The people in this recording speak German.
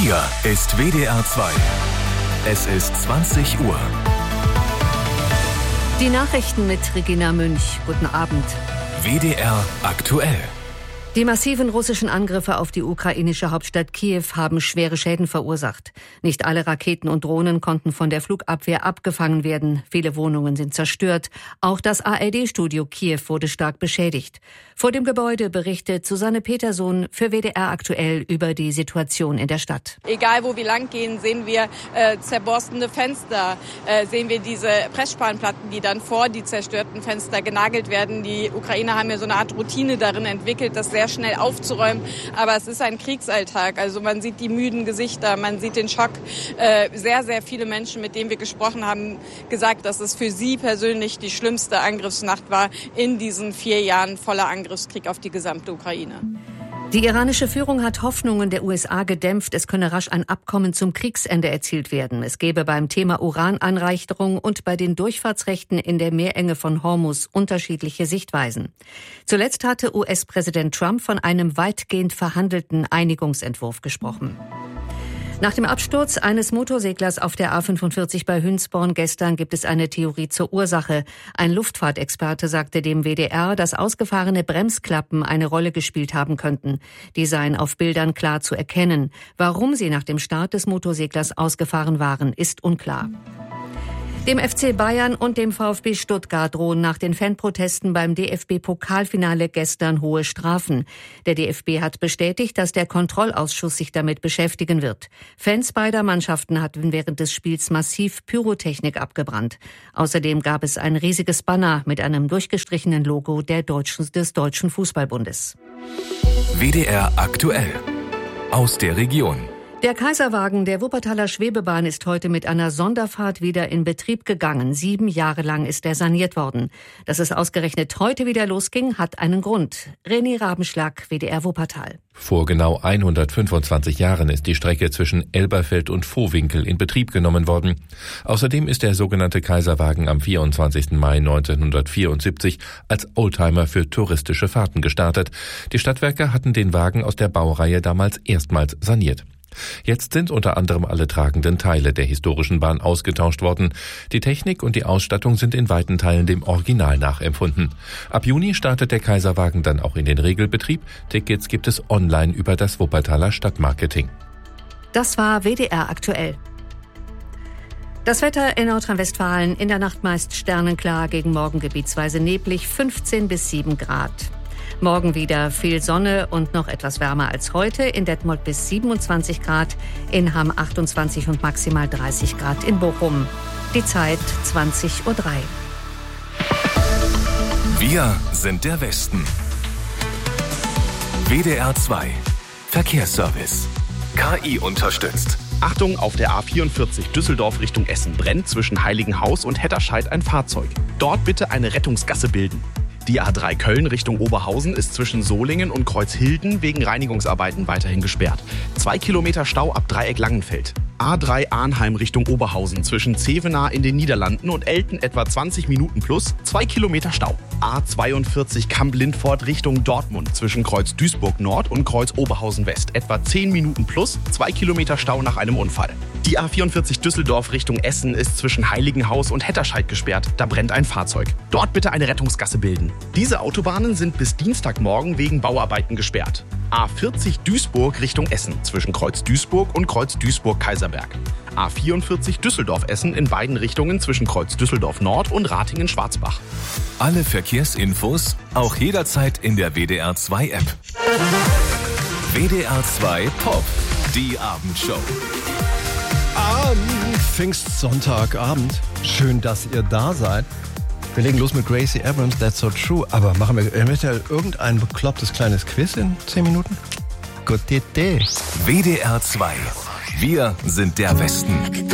Hier ist WDR 2. Es ist 20 Uhr. Die Nachrichten mit Regina Münch. Guten Abend. WDR aktuell. Die massiven russischen Angriffe auf die ukrainische Hauptstadt Kiew haben schwere Schäden verursacht. Nicht alle Raketen und Drohnen konnten von der Flugabwehr abgefangen werden. Viele Wohnungen sind zerstört. Auch das ARD-Studio Kiew wurde stark beschädigt. Vor dem Gebäude berichtet Susanne Petersohn für WDR aktuell über die Situation in der Stadt. Egal, wo wir lang gehen, sehen wir zerborstene Fenster, sehen wir diese Pressspanplatten, die dann vor die zerstörten Fenster genagelt werden. Die Ukrainer haben ja so eine Art Routine darin entwickelt, das sehr schnell aufzuräumen. Aber es ist ein Kriegsalltag. Also man sieht die müden Gesichter, man sieht den Schock. Sehr, sehr viele Menschen, mit denen wir gesprochen haben, gesagt, dass es für sie persönlich die schlimmste Angriffsnacht war in diesen 4 Jahren voller Angriffskrieg auf die gesamte Ukraine. Die iranische Führung hat Hoffnungen der USA gedämpft, es könne rasch ein Abkommen zum Kriegsende erzielt werden. Es gebe beim Thema Urananreicherung und bei den Durchfahrtsrechten in der Meerenge von Hormuz unterschiedliche Sichtweisen. Zuletzt hatte US-Präsident Trump von einem weitgehend verhandelten Einigungsentwurf gesprochen. Nach dem Absturz eines Motorseglers auf der A45 bei Hünsborn gestern gibt es eine Theorie zur Ursache. Ein Luftfahrtexperte sagte dem WDR, dass ausgefahrene Bremsklappen eine Rolle gespielt haben könnten. Die seien auf Bildern klar zu erkennen. Warum sie nach dem Start des Motorseglers ausgefahren waren, ist unklar. Dem FC Bayern und dem VfB Stuttgart drohen nach den Fanprotesten beim DFB-Pokalfinale gestern hohe Strafen. Der DFB hat bestätigt, dass der Kontrollausschuss sich damit beschäftigen wird. Fans beider Mannschaften hatten während des Spiels massiv Pyrotechnik abgebrannt. Außerdem gab es ein riesiges Banner mit einem durchgestrichenen Logo des Deutschen Fußballbundes. WDR aktuell. Aus der Region. Der Kaiserwagen der Wuppertaler Schwebebahn ist heute mit einer Sonderfahrt wieder in Betrieb gegangen. 7 Jahre lang ist er saniert worden. Dass es ausgerechnet heute wieder losging, hat einen Grund. René Rabenschlag, WDR Wuppertal. Vor genau 125 Jahren ist die Strecke zwischen Elberfeld und Vohwinkel in Betrieb genommen worden. Außerdem ist der sogenannte Kaiserwagen am 24. Mai 1974 als Oldtimer für touristische Fahrten gestartet. Die Stadtwerke hatten den Wagen aus der Baureihe damals erstmals saniert. Jetzt sind unter anderem alle tragenden Teile der historischen Bahn ausgetauscht worden. Die Technik und die Ausstattung sind in weiten Teilen dem Original nachempfunden. Ab Juni startet der Kaiserwagen dann auch in den Regelbetrieb. Tickets gibt es online über das Wuppertaler Stadtmarketing. Das war WDR aktuell. Das Wetter in Nordrhein-Westfalen: in der Nacht meist sternenklar, gegen Morgen gebietsweise neblig, 15 bis 7 Grad. Morgen wieder viel Sonne und noch etwas wärmer als heute. In Detmold bis 27 Grad, in Hamm 28 und maximal 30 Grad in Bochum. Die Zeit 20:03 Uhr. Wir sind der Westen. WDR 2. Verkehrsservice. KI unterstützt. Achtung, auf der A44 Düsseldorf Richtung Essen brennt zwischen Heiligenhaus und Hetterscheid ein Fahrzeug. Dort bitte eine Rettungsgasse bilden. Die A3 Köln Richtung Oberhausen ist zwischen Solingen und Kreuzhilden wegen Reinigungsarbeiten weiterhin gesperrt. 2 Kilometer Stau ab Dreieck Langenfeld. A3 Arnheim Richtung Oberhausen zwischen Zevenaar in den Niederlanden und Elten etwa 20 Minuten plus, 2 Kilometer Stau. A42 Kamp-Lindfort Richtung Dortmund zwischen Kreuz Duisburg Nord und Kreuz Oberhausen West etwa 10 Minuten plus, 2 Kilometer Stau nach einem Unfall. Die A44 Düsseldorf Richtung Essen ist zwischen Heiligenhaus und Hetterscheid gesperrt, da brennt ein Fahrzeug. Dort bitte eine Rettungsgasse bilden. Diese Autobahnen sind bis Dienstagmorgen wegen Bauarbeiten gesperrt. A40 Duisburg Richtung Essen zwischen Kreuz Duisburg und Kreuz Duisburg-Kaiserberg. A44 Düsseldorf-Essen in beiden Richtungen zwischen Kreuz Düsseldorf Nord und Ratingen-Schwarzbach. Alle Verkehrsinfos auch jederzeit in der WDR 2 App. WDR 2 Pop, die Abendshow. Am Pfingstsonntagabend. Schön, dass ihr da seid. Wir legen los mit Gracie Abrams, That's So True. Aber machen wir eventuell irgendein beklopptes kleines Quiz in 10 Minuten? Gute Idee. WDR 2. Wir sind der Westen.